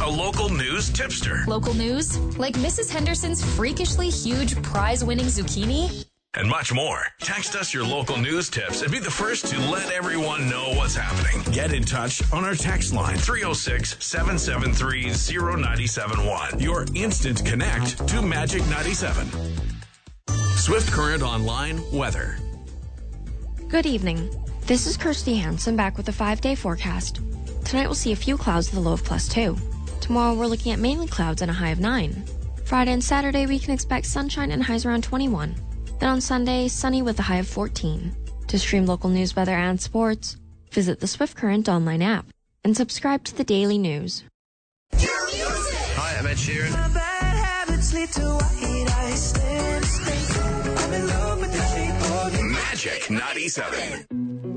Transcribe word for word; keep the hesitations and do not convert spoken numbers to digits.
a local news tipster. Local news? Like Missus Henderson's freakishly huge prize-winning zucchini? And much more. Text us your local news tips and be the first to let everyone know what's happening. Get in touch on our text line three oh six, seven seven three, oh nine seven one. Your instant connect to Magic ninety-seven. Swift Current Online weather. Good evening. This is Kirsty Hansen back with a five-day forecast. Tonight we'll see a few clouds with a low of plus two. Tomorrow we're looking at mainly clouds and a high of nine. Friday and Saturday we can expect sunshine and highs around twenty-one. Then on Sunday, sunny with a high of fourteen. To stream local news, weather, and sports, visit the Swift Current online app and subscribe to the daily news. Hi, I'm Ed Sheeran. Magic ninety-seven.